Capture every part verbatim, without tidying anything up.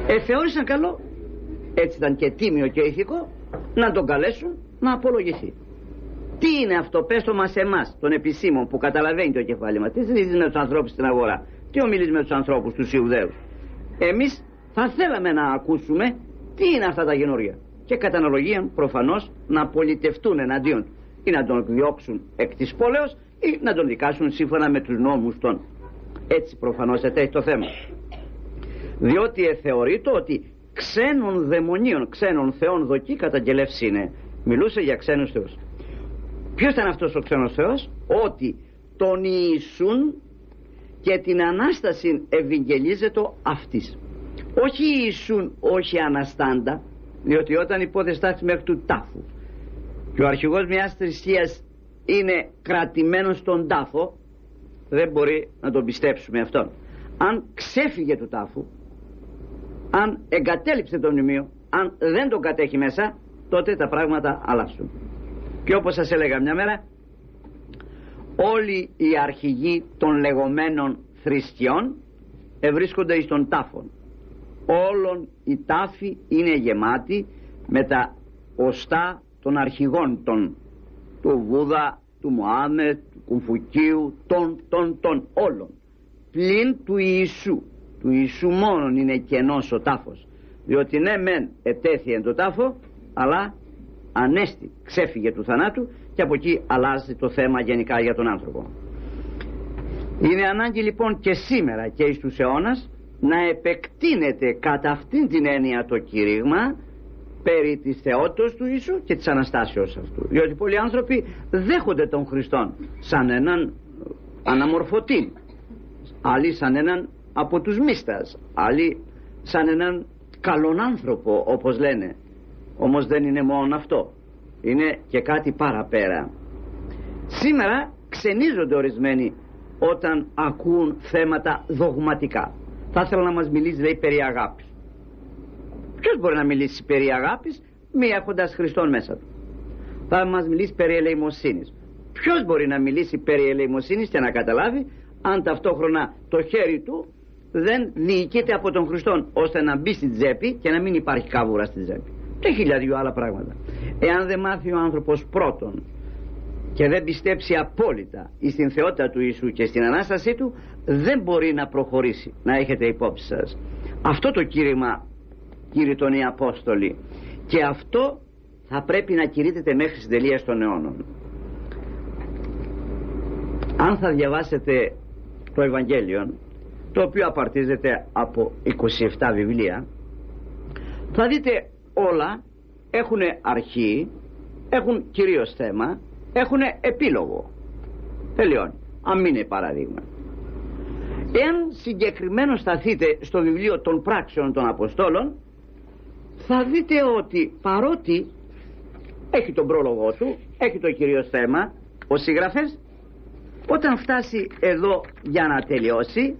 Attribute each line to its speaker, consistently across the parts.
Speaker 1: Ε, θεώρησαν καλό, έτσι ήταν και τίμιο και ηθικό, να τον καλέσουν να απολογηθεί. Τι είναι αυτό, πες το μας εμάς, των επισήμων που καταλαβαίνει το κεφάλι μας. Τι συζητείς με τους ανθρώπους στην αγορά, τι ομιλείς με τους ανθρώπους, τους Ιουδαίους. Εμείς θα θέλαμε να ακούσουμε τι είναι αυτά τα καινούργια. Και κατά αναλογία προφανώς να πολιτευτούν εναντίον, ή να τον διώξουν εκ της πόλεως ή να τον δικάσουν σύμφωνα με τους νόμους των. Έτσι προφανώς ετέχει το θέμα. Διότι εθεωρείτο ότι ξένων δαιμονίων, ξένων θεών δοκί καταγγελεύς είναι. Μιλούσε για ξένους θεούς. Ποιος ήταν αυτός ο ξένος θεός? Ότι τον Ιησούν και την Ανάσταση ευηγγελίζεται αυτής. Όχι Ιησούν, όχι Αναστάντα, διότι όταν υποδεστάσεις μέχρι του τάφου και ο αρχηγός μιας θρησκείας είναι κρατημένος στον τάφο, δεν μπορεί να τον πιστέψουμε αυτόν. Αν ξέφυγε του τάφου, αν εγκατέλειψε το μνημείο, αν δεν τον κατέχει μέσα, τότε τα πράγματα αλλάσουν. Και όπως σας έλεγα μια μέρα, όλοι οι αρχηγοί των λεγόμενων θρησκειών ευρίσκονται εις τον τάφον. Όλων οι τάφοι είναι γεμάτοι με τα οστά των αρχηγών των, του Βούδα, του Μωάμετ, του Κουμφουκίου, των, των, των όλων, πλην του Ιησού. Του Ιησού μόνον είναι κενός ο τάφος, διότι ναι μεν ετέθη εν το τάφο, αλλά ανέστη, ξέφυγε του θανάτου, και από εκεί αλλάζει το θέμα γενικά για τον άνθρωπο. Είναι ανάγκη λοιπόν και σήμερα και εις τους αιώνας να επεκτείνεται κατά αυτήν την έννοια το κήρυγμα περί της θεότητας του Ιησού και της Αναστάσεως αυτού, διότι πολλοί άνθρωποι δέχονται τον Χριστόν σαν έναν αναμορφωτή, άλλοι σαν έναν από τους μίστας, άλλοι σαν έναν καλόν άνθρωπο όπως λένε. Όμως δεν είναι μόνο αυτό, είναι και κάτι παραπέρα. Σήμερα ξενίζονται ορισμένοι όταν ακούν θέματα δογματικά. Θα ήθελα να μας μιλήσει, λέει, περί αγάπης. Ποιος μπορεί να μιλήσει περί αγάπης μη έχοντας Χριστόν μέσα του? Θα μας μιλήσει περί ελεημοσύνης. Ποιος μπορεί να μιλήσει περί ελεημοσύνης και να καταλάβει αν ταυτόχρονα το χέρι του δεν διοικείται από τον Χριστόν, ώστε να μπει στη τσέπη και να μην υπάρχει κάβουρα στη τσέπη? Και χιλιάδιο άλλα πράγματα. Εάν δεν μάθει ο άνθρωπος πρώτον και δεν πιστέψει απόλυτα στην θεότητα του Ιησού και στην Ανάστασή του, δεν μπορεί να προχωρήσει. Να έχετε υπόψη σας αυτό το κήρυγμα, κήρυτον οι Απόστολοι, και αυτό θα πρέπει να κηρύττεται μέχρι στην τελεία των αιώνων. Αν θα διαβάσετε το Ευαγγέλιο, το οποίο απαρτίζεται από είκοσι επτά βιβλία, θα δείτε όλα έχουν αρχή, έχουν κυρίως θέμα, έχουν επίλογο. Τελειώνει. Αν είναι παραδείγμα. Εάν συγκεκριμένο σταθείτε στο βιβλίο των πράξεων των Αποστόλων, θα δείτε ότι παρότι έχει τον πρόλογο του, έχει το κυρίως θέμα, ο συγγραφέας, όταν φτάσει εδώ για να τελειώσει,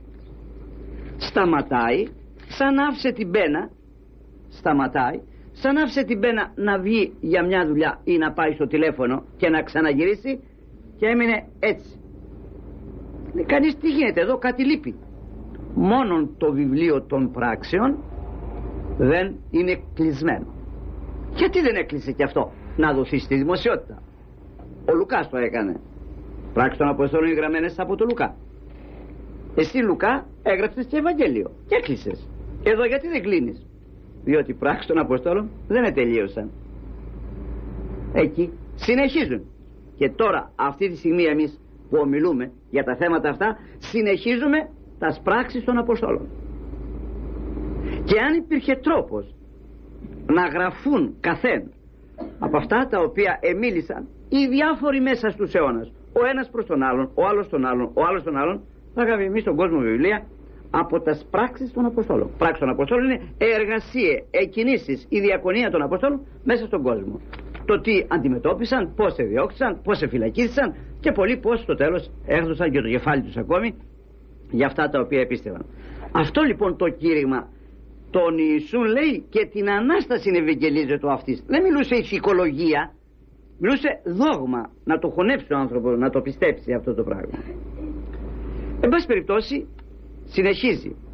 Speaker 1: σταματάει, σαν άφησε την πένα, σταματάει, σαν άφησε την πένα να βγει για μια δουλειά ή να πάει στο τηλέφωνο και να ξαναγυρίσει, και έμεινε έτσι. Λέει κανείς, τι γίνεται εδώ, κάτι λείπει. Μόνον το βιβλίο των πράξεων δεν είναι κλεισμένο. Γιατί δεν έκλεισε και αυτό να δοθεί στη δημοσιότητα? Ο Λουκάς το έκανε. Πράξεις των Αποστόλων είναι γραμμένες από τον Λουκά. Εσύ, Λουκά, έγραψες και Ευαγγέλιο και έκλεισες. Εδώ γιατί δεν κλείνεις? Διότι οι πράξεις των Αποστόλων δεν τελείωσαν. Εκεί συνεχίζουν. Και τώρα αυτή τη στιγμή εμείς που ομιλούμε για τα θέματα αυτά, συνεχίζουμε τα πράξεις των Αποστόλων. Και αν υπήρχε τρόπος να γραφούν καθένα από αυτά τα οποία εμίλησαν οι διάφοροι μέσα στους αιώνας, ο ένας προς τον άλλον, ο άλλος τον άλλον, ο άλλος τον άλλον, θα είχαμε εμείς στον κόσμο βιβλία από τα πράξεις των Αποστόλων. Πράξεις των Αποστόλων είναι εργασίες, εκκινήσεις, η διακονία των Αποστόλων μέσα στον κόσμο. Το τι αντιμετώπισαν, πώς εδιώξαν, πώς εφυλακίστησαν και πολλοί πώς στο τέλος έδωσαν και το κεφάλι τους ακόμη για αυτά τα οποία επίστευαν. Αυτό λοιπόν το κήρυγμα τον Ιησούν, λέει, και την Ανάσταση ευαγγελίζεται αυτής. Δεν μιλούσε ηθικολογία, μιλούσε δόγμα, να το χωνέψει ο άνθρωπος, να το πιστέψει αυτό το πράγμα. Εν πάση περιπτώσει συνεχίζει